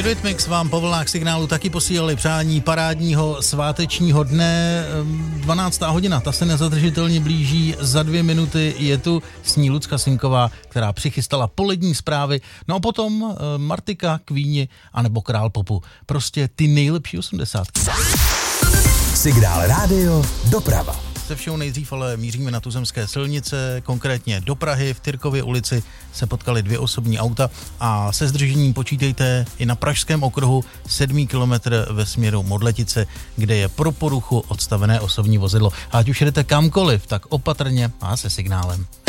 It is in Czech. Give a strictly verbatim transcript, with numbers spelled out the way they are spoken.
Eurythmics vám po vlnách Signálu taky posílali přání parádního svátečního dne. dvanáctá hodina, ta se nezadržitelně blíží, za dvě minuty je tu s ní Lucka Sinková, která přichystala polední zprávy. No a potom Martika, Queeni anebo Král popu. Prostě ty nejlepší osmdesátky. Signál rádio doprava. Se všeho nejdřív ale míříme na tuzemské silnice, konkrétně do Prahy. V Tyrkově ulici se potkaly dvě osobní auta a se zdržením počítejte i na pražském okruhu sedmý kilometr ve směru Modletice, kde je pro poruchu odstavené osobní vozidlo. A ať už jdete kamkoliv, tak opatrně a se signálem.